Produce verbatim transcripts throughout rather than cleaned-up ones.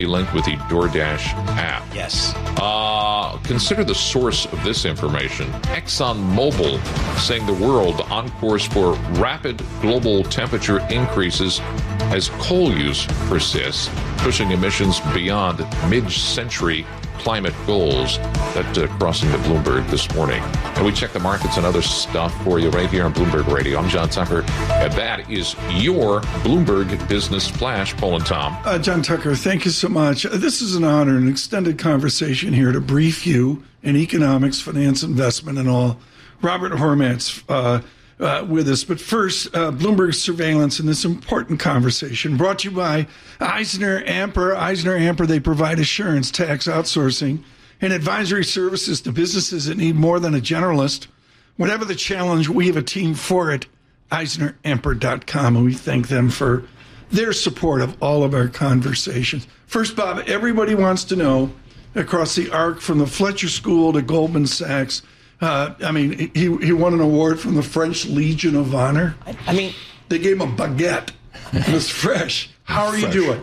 linked with the DoorDash app. Yes. Uh, consider the source of this information. ExxonMobil saying the world on course for rapid global temperature increases as coal use persists, pushing emissions beyond mid-century climate goals. That uh, crossing the Bloomberg this morning. And we check the markets and other stuff for you right here on Bloomberg Radio. I'm John Tucker, and that is your Bloomberg Business Flash. Paul and Tom. Uh, John Tucker, thank you so much. Uh, this is an honor, an extended conversation here to brief you in economics, finance, investment, and all. Robert Hormats uh, uh, with us. But first, uh, Bloomberg surveillance in this important conversation brought to you by Eisner Amper. Eisner Amper, they provide assurance, tax outsourcing, and advisory services to businesses that need more than a generalist. Whatever the challenge, we have a team for it. Eisner Amper dot com, and we thank them for their support of all of our conversations. First, Bob, everybody wants to know, across the arc from the Fletcher School to Goldman Sachs, uh, I mean, he he won an award from the French Legion of Honor. I, I mean, they gave him a baguette. It was fresh. How are fresh. you doing?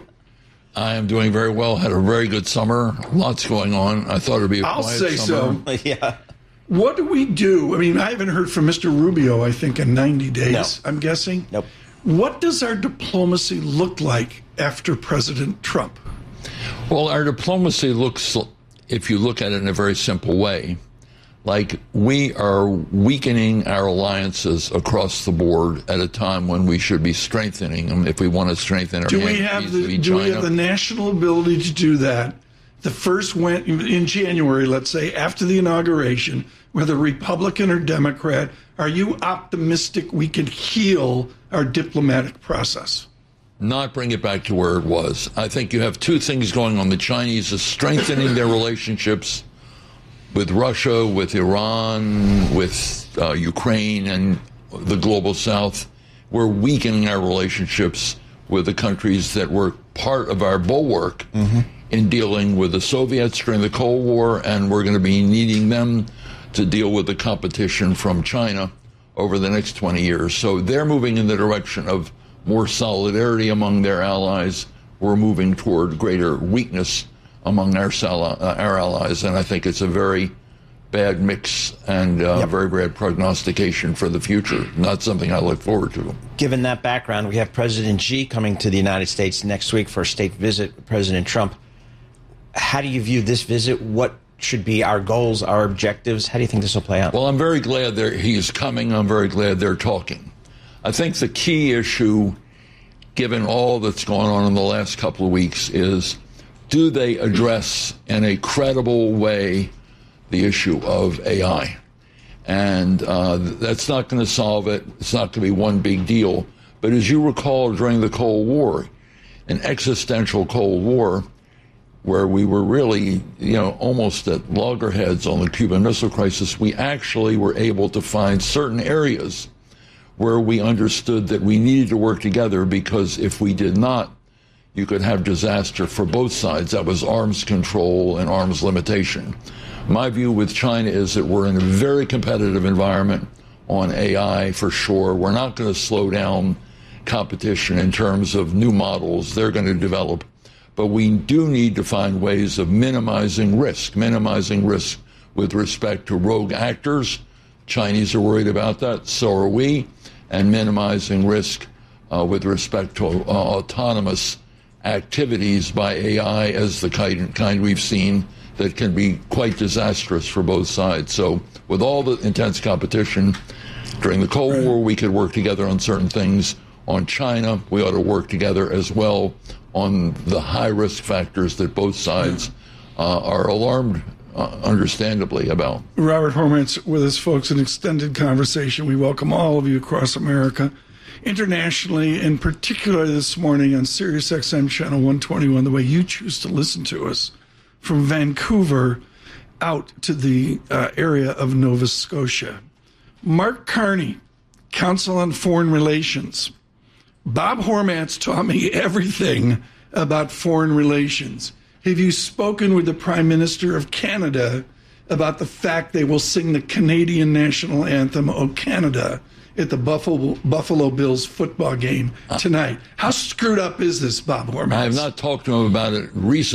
I am doing very well. Had a very good summer. Lots going on. I thought it'd be a I'll quiet say summer. so. yeah. What do we do? I mean, I haven't heard from Mister Rubio, I think, in ninety days, No. I'm guessing. Nope. What does our diplomacy look like after President Trump? Well, our diplomacy looks, if you look at it in a very simple way, like we are weakening our alliances across the board at a time when we should be strengthening them if we want to strengthen our Do we have the do we have the national ability to do that? The first went in January, let's say, after the inauguration, whether Republican or Democrat. Are you optimistic we can heal our diplomatic process? Not bring it back to where it was. I think you have two things going on. The Chinese are strengthening their relationships with Russia, with Iran, with uh, Ukraine, and the global South. We're weakening our relationships with the countries that were part of our bulwark mm-hmm. in dealing with the Soviets during the Cold War, and we're going to be needing them to deal with the competition from China over the next twenty years. So they're moving in the direction of more solidarity among their allies. We're moving toward greater weakness among our, uh, our allies, and I think it's a very bad mix and uh, yep. very bad prognostication for the future. Not something I look forward to. Given that background, we have President Xi coming to the United States next week for a state visit with President Trump. How do you view this visit? What should be our goals, our objectives? How do you think this will play out? Well, I'm very glad that he's coming. I'm very glad they're talking. I think the key issue, given all that's gone on in the last couple of weeks, is do they address in a credible way the issue of A I? And uh, that's not going to solve it. It's not going to be one big deal. But as you recall, during the Cold War, an existential Cold War, where we were really, you know, almost at loggerheads on the Cuban Missile Crisis, we actually were able to find certain areas where we understood that we needed to work together, because if we did not, you could have disaster for both sides. That was arms control and arms limitation. My view with China is that we're in a very competitive environment on A I for sure. We're not going to slow down competition in terms of new models they're going to develop. But we do need to find ways of minimizing risk, minimizing risk with respect to rogue actors. Chinese are worried about that, so are we, and minimizing risk uh, with respect to uh, autonomous activities by A I as the kind, kind we've seen that can be quite disastrous for both sides. So with all the intense competition, during the Cold War, we could work together on certain things. On China, we ought to work together as well on the high-risk factors that both sides uh, are alarmed, uh, understandably, about. Robert Hormats with us, folks, an extended conversation. We welcome all of you across America, internationally, and particularly this morning on Sirius X M Channel one twenty-one, the way you choose to listen to us, from Vancouver out to the uh, area of Nova Scotia. Mark Carney, Council on Foreign Relations. Bob Hormats taught me everything about foreign relations. Have you spoken with the Prime Minister of Canada about the fact they will sing the Canadian national anthem, O Canada, at the Buffalo, Buffalo Bills football game tonight? How screwed up is this, Bob Hormats? I have not talked to him about it recently.